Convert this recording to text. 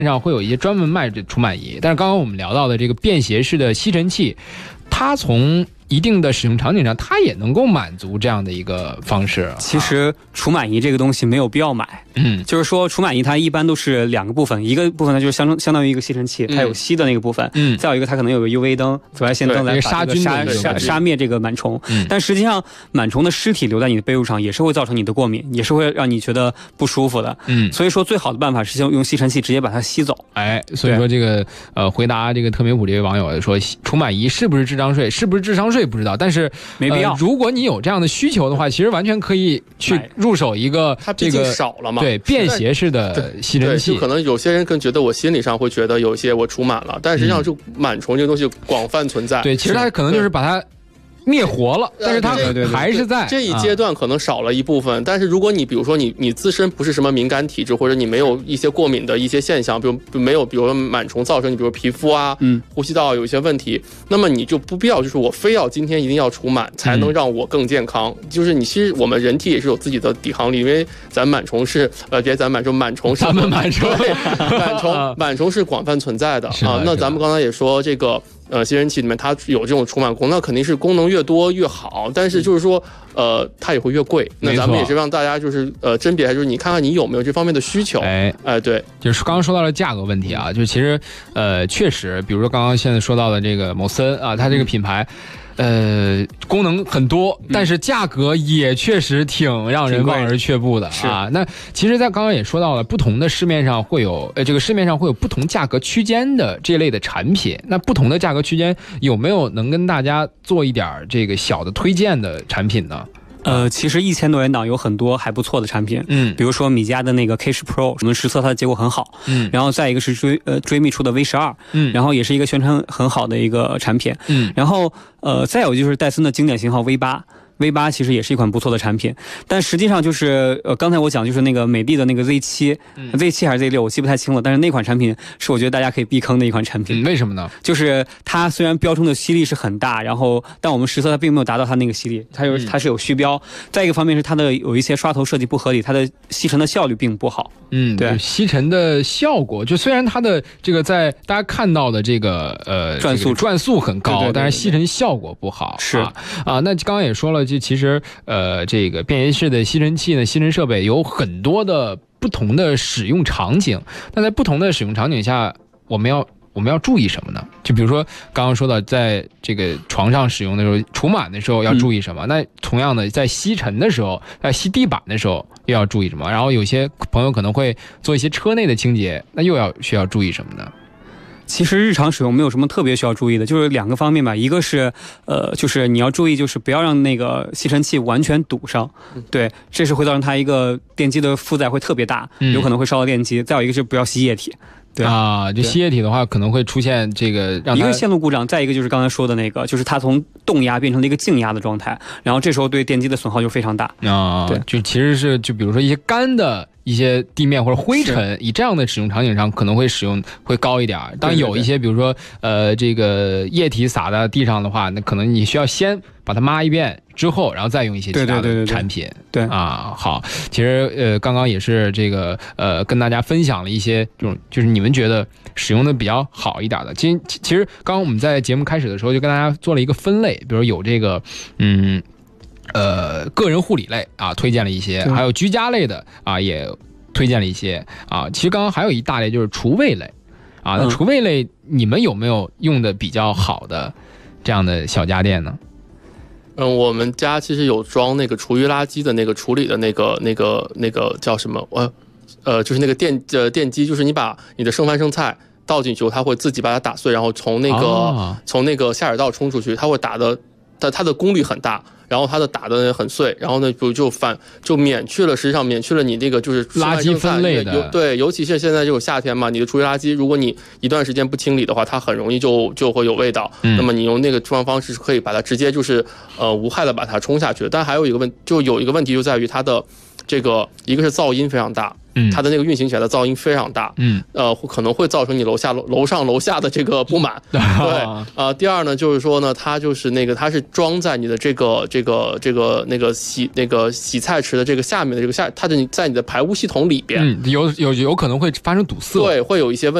上会有一些专门卖这除螨仪，但是刚刚我们聊到的这个便携式的吸尘器，它从一定的使用场景上，它也能够满足这样的一个方式。 其实除螨仪这个东西没有必要买，就是说除螨仪它一般都是2个部分，一个部分呢就是相当于一个吸尘器，它有吸的那个部分，再有一个它可能有个 UV 灯、紫外线灯来杀菌杀灭这个螨虫。但实际上螨虫的尸体留在你的被褥上也是会造成你的过敏，也是会让你觉得不舒服的。所以说最好的办法是用吸尘器直接把它吸走。 所以说这个回答这个特美普这位网友说，除螨仪是不是智商税？是不是智商税不知道，但是没必要。 如果你有这样的需求的话，其实完全可以去入手一个它毕竟少了嘛， 对便携式的吸尘器。 就可能有些人更觉得我心理上会觉得有些我除螨了，但实际上就螨虫这个东西广泛存在。 对，其实它可能就是把它灭活了，但是它还是在这一阶段可能少了一部分。但是如果你比如说你自身不是什么敏感体质，或者你没有一些过敏的一些现象，比如没有比如说螨虫造成你比如皮肤啊、呼吸道有一些问题，那么你就不必要就是我非要今天一定要除螨才能让我更健康。就是你其实我们人体也是有自己的抵抗力，因为咱螨虫是螨虫是螨虫是广泛存在的啊。那咱们刚才也说这个。吸尘器里面它有这种除螨功能，那肯定是功能越多越好，但是就是说它也会越贵。那咱们也是让大家就是甄别，就是你看看你有没有这方面的需求。对， 就是刚刚说到了价格问题啊，就其实确实，比如说刚刚现在说到的这个某森啊，它这个品牌。功能很多，但是价格也确实挺让人望而却步的啊。那其实在刚刚也说到了，不同的市面上会有这个市面上会有不同价格区间的这类的产品。那不同的价格区间有没有能跟大家做一点这个小的推荐的产品呢？ 其实1000多元档有很多还不错的产品，比如说米家的那个 K10 Pro， 我们实测它的结果很好，然后再一个是追觅出的 V12，然后也是一个宣传很好的一个产品，然后再有就是戴森的经典型号 V8其实也是一款不错的产品，但实际上就是刚才我讲就是那个美的的那个 Z7 还是 Z6 我记不太清了，但是那款产品是我觉得大家可以避坑的一款产品。 为什么呢？ 就是它虽然标称的吸力是很大，然后但我们实测它并没有达到它那个吸力，它是有虚标。再一个方面是它的有一些刷头设计不合理，它的吸尘的效率并不好。对， 吸尘的效果就虽然它的这个在大家看到的这个转速很高， 对， 但是吸尘效果不好。 是那刚刚也说了。就其实这个便携式的吸尘器呢，吸尘设备有很多的不同的使用场景。那在不同的使用场景下，我们要注意什么呢？就比如说刚刚说到，在这个床上使用的时候，除螨的时候要注意什么？那同样的，在吸尘的时候，在吸地板的时候又要注意什么？然后有些朋友可能会做一些车内的清洁，那又需要注意什么呢？ 其实日常使用没有什么特别需要注意的，就是2个方面吧。一个是就是你要注意，就是不要让那个吸尘器完全堵上，对，这是会造成它一个电机的负载会特别大，有可能会烧到电机。再有一个是不要吸液体。对就吸液体的话，可能会出现这个让它一个线路故障，再一个就是刚才说的那个，就是它从动压变成了一个静压的状态，然后这时候对电机的损耗就非常大。 对，就其实是就比如说一些干的一些地面或者灰尘，以这样的使用场景上可能会使用会高一点。当有一些比如说这个液体洒在地上的话，那可能你需要先把它抹一遍之后，然后再用一些其他的产品。 对好，其实刚刚也是这个跟大家分享了一些这种就是你们觉得使用的比较好一点的。其实刚刚我们在节目开始的时候就跟大家做了一个分类，比如有这个个人护理类推荐了一些，还有居家类的也推荐了一些其实刚刚还有一大类就是厨卫类那厨卫类你们有没有用的比较好的这样的小家电呢？ 我们家其实有装那个厨余垃圾的那个处理的那个叫什么？就是那个电机，就是你把你的剩饭剩菜倒进去，它会自己把它打碎，然后从那个下水道冲出去，它会打的，它的功率很大。然后它的打的很碎，然后呢就免去了，实际上免去了你那个就是垃圾分类的， 对，尤其是现在这种夏天嘛，你的厨余垃圾如果你一段时间不清理的话，它很容易就会有味道。那么你用那个处理方式可以把它直接就是无害的把它冲下去。但还有一个有一个问题就在于它的这个一个是噪音非常大， 它的那个运行起来的噪音非常大，可能会造成你楼上楼下的这个不满。对，第二呢，就是说呢，它是装在你的这个洗菜池的这个下面的它在你的排污系统里边， 有可能会发生堵塞， 对，会有一些问题。